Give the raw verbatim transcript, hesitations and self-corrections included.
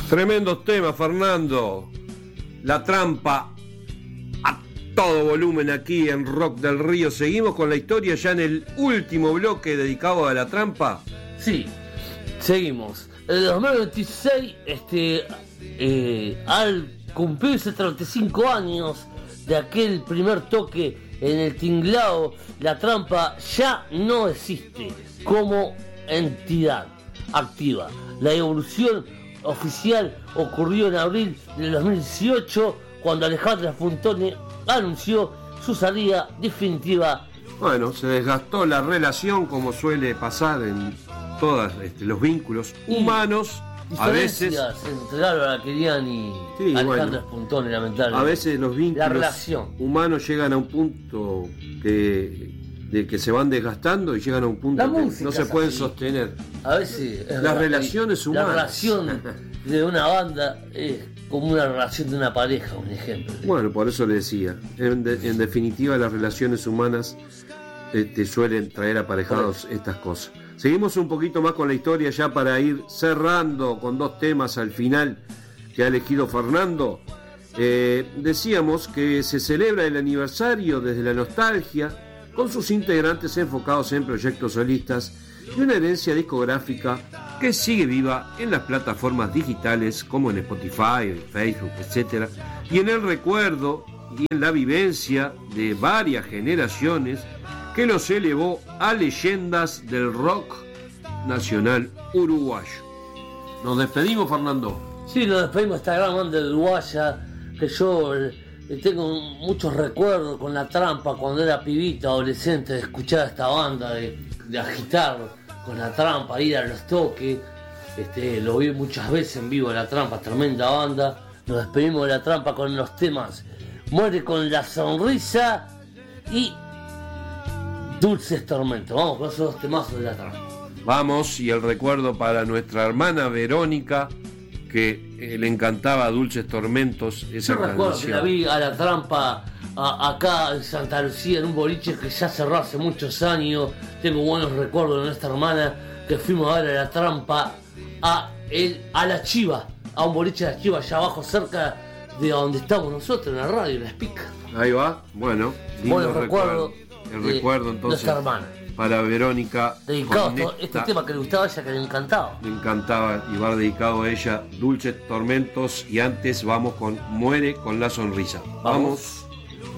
Tremendos temas, Fernando. La trampa a todo volumen aquí en Rock del Río. Seguimos con la historia ya en el último bloque dedicado a la trampa. Sí, seguimos. En el dos mil veintiséis, este, eh, al cumplirse treinta y cinco años de aquel primer toque en el tinglao, la trampa ya no existe como entidad activa. La evolución oficial ocurrió en abril del dos mil dieciocho, cuando Alejandra Fontone anunció su salida definitiva. Bueno, se desgastó la relación, como suele pasar en todos este, los vínculos humanos. A veces entre Álvaro Aquerian y sí, Alejandra bueno, Fontone, lamentablemente. A veces los vínculos la relación. humanos llegan a un punto que, de que se van desgastando y llegan a un punto la que no se pueden así. sostener. A veces las verdad, relaciones humanas. La relación de una banda es como una relación de una pareja, un ejemplo. Bueno, por eso le decía. En, de, en definitiva, las relaciones humanas eh, te suelen traer aparejados bueno. estas cosas. Seguimos un poquito más con la historia ya para ir cerrando con dos temas al final que ha elegido Fernando. Eh, decíamos que se celebra el aniversario desde la nostalgia, con sus integrantes enfocados en proyectos solistas y una herencia discográfica que sigue viva en las plataformas digitales como en Spotify, Facebook, etcétera, y en el recuerdo y en la vivencia de varias generaciones que los elevó a leyendas del rock nacional uruguayo. Nos despedimos, Fernando. Sí, nos despedimos de esta gran banda uruguaya que yo eh, tengo muchos recuerdos con la trampa cuando era pibito, adolescente, de escuchar esta banda, de, de agitar con la trampa, ir a los toques. Este, lo vi muchas veces en vivo, la trampa, tremenda banda. Nos despedimos de la trampa con los temas Muere con la sonrisa y Dulces Tormentos. Vamos con esos dos temazos de la trampa. Vamos, y el recuerdo para nuestra hermana Verónica, que eh, le encantaba Dulces Tormentos, esa Yo recuerdo canción. Que la vi a la trampa a, acá en Santa Lucía, en un boliche que ya cerró hace muchos años. Tengo buenos recuerdos de nuestra hermana, que fuimos a ver a la trampa a, el, a la Chiva, a un boliche de la Chiva, allá abajo, cerca de donde estamos nosotros, en la radio, en la Espica. Ahí va, bueno, lindo buenos recuerdos. El recuerdo entonces nuestra hermana. Para Verónica, dedicado a este tema que le gustaba a ella, que le encantaba. Le encantaba y va dedicado a ella, Dulces Tormentos, y antes vamos con Muere con la sonrisa. Vamos. Vamos.